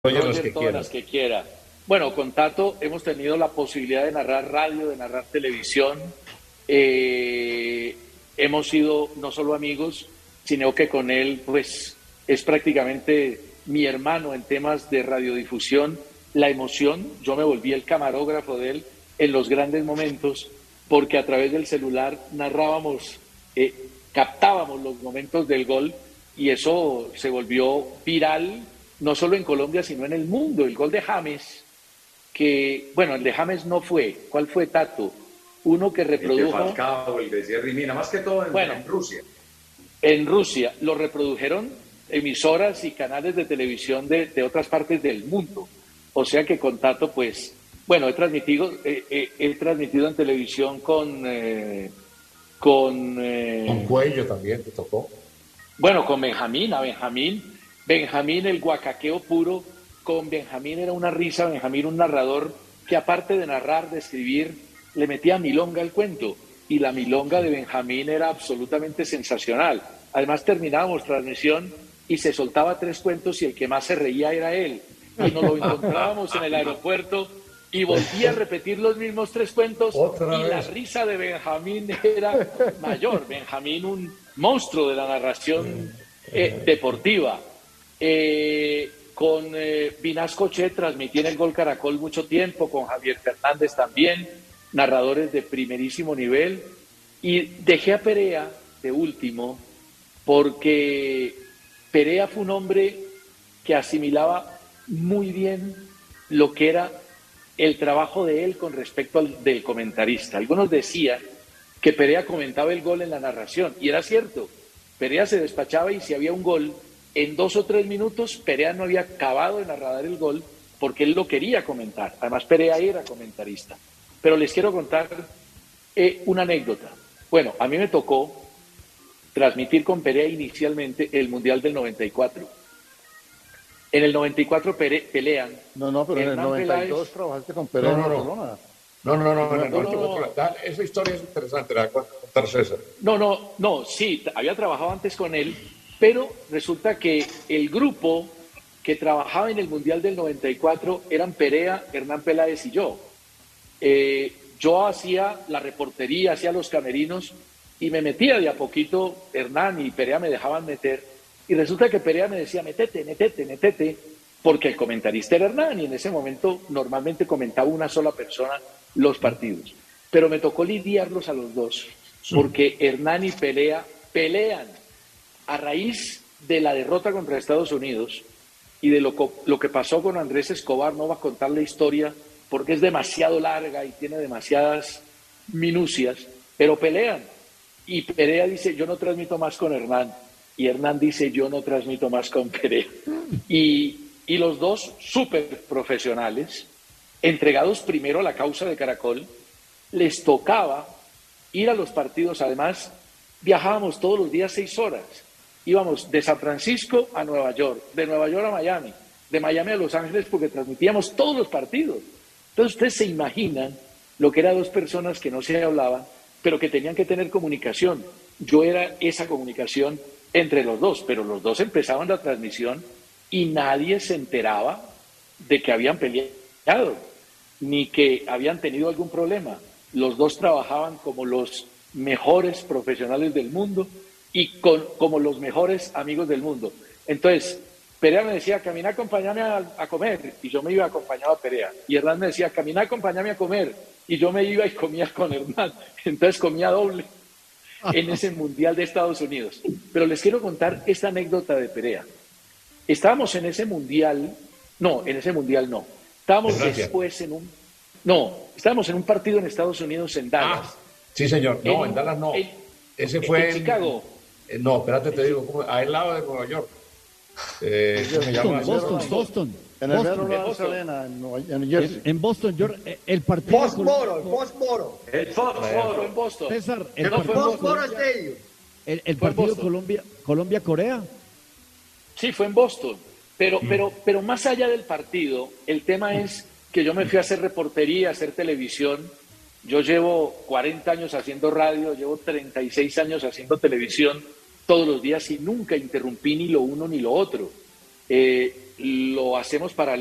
Oye, los Roger, que todas quieras. las que quiera. Bueno, con Tato hemos tenido la posibilidad de narrar radio, de narrar televisión. Hemos sido no solo amigos, sino que con él, pues, es prácticamente mi hermano en temas de radiodifusión. La emoción, yo me volví el camarógrafo de él en los grandes momentos, porque a través del celular narrábamos, captábamos los momentos del gol y eso se volvió viral no solo en Colombia, sino en el mundo. El gol de James, que, bueno, el de James no fue. ¿Cuál fue, Tato? Uno que El de reprodujo, Falcao, el de Jerry Mina, más que todo bueno, en Rusia. en Rusia, lo reprodujeron emisoras y canales de televisión de otras partes del mundo. O sea que con Tato, pues, bueno, he transmitido en televisión con Con Cuello también te tocó. bueno, con Benjamín, Benjamín el guacaqueo puro, con Benjamín era una risa, Benjamín un narrador que aparte de narrar, de escribir, le metía milonga al cuento y la milonga de Benjamín era absolutamente sensacional. Además terminábamos transmisión y se soltaba tres cuentos y el que más se reía era él. Y nos lo encontrábamos en el aeropuerto y volvía a repetir los mismos tres cuentos Otra y la vez. risa de Benjamín era mayor. Benjamín, un monstruo de la narración deportiva. Con Vinasco Che transmití en el Gol Caracol mucho tiempo, con Javier Fernández también, narradores de primerísimo nivel. Y dejé a Perea de último porque Perea fue un hombre que asimilaba muy bien lo que era el trabajo de él con respecto al del comentarista. Algunos decían que Perea comentaba el gol en la narración, y era cierto. Perea se despachaba y si había un gol, en 2 o 3 minutos Perea no había acabado de narrar el gol porque él lo quería comentar. Además, Perea era comentarista. Pero les quiero contar una anécdota. Bueno, a mí me tocó transmitir con Perea inicialmente el Mundial del 94. En el 94 pelean No, no, pero en el Hernán Peláez. 92 trabajaste con No, Perea en no, no. Barcelona. No, en el No, no, 94. no, Esa historia es interesante, la va a contar César. no, sí, había trabajado antes con él, pero resulta que el grupo que trabajaba en el Mundial del 94 eran Perea, Hernán Peláez y yo. Yo hacía la reportería, hacía los camerinos y me metía de a poquito, Hernán y Perea me dejaban meter, y resulta que Perea me decía, metete, porque el comentarista era Hernán y en ese momento normalmente comentaba una sola persona los partidos. Pero me tocó lidiarlos a los dos, porque Hernán y Pelea pelean a raíz de la derrota contra Estados Unidos y de lo que pasó con Andrés Escobar. No va a contar la historia porque es demasiado larga y tiene demasiadas minucias, pero pelean. Y Perea dice, yo no transmito más con Hernán. Y Hernán dice, yo no transmito más con Perea. Y los dos súper profesionales, entregados primero a la causa de Caracol, les tocaba ir a los partidos. Además, viajábamos todos los días 6 horas. Íbamos de San Francisco a Nueva York, de Nueva York a Miami, de Miami a Los Ángeles, porque transmitíamos todos los partidos. Entonces, ustedes se imaginan lo que eran dos personas que no se hablaban, pero que tenían que tener comunicación. Yo era esa comunicación entre los dos, pero los dos empezaban la transmisión y nadie se enteraba de que habían peleado, ni que habían tenido algún problema. Los dos trabajaban como los mejores profesionales del mundo y como los mejores amigos del mundo. Entonces, Perea me decía, camina, acompáñame a comer, y yo me iba acompañado a Perea. Y Hernán me decía, camina, acompáñame a comer, y yo me iba y comía con Hernán. Entonces comía doble en ese Mundial de Estados Unidos. Pero les quiero contar esta anécdota de Perea. Estábamos en ese Mundial, no, en ese Mundial no. De Estábamos Francia. después estábamos en un partido en Estados Unidos, en Dallas. Ah, sí, señor. No, en Dallas no. Ese fue en Chicago. no, espérate, te digo, al lado de Nueva York. ¿Cómo se llama? Boston. En el Boston. Meadowlands Arena, en Jersey. En Boston, el partido de Foxboro. El No, Foxboro. fue en Boston. César, El No, fue en Boston. Foxboro Stadium. el fue en partido Boston. Colombia-Corea. Sí, fue en Boston. Pero más allá del partido, el tema es que yo me fui a hacer reportería, a hacer televisión. Yo llevo 40 años haciendo radio, llevo 36 años haciendo televisión todos los días y nunca interrumpí ni lo uno ni lo otro. lo hacemos para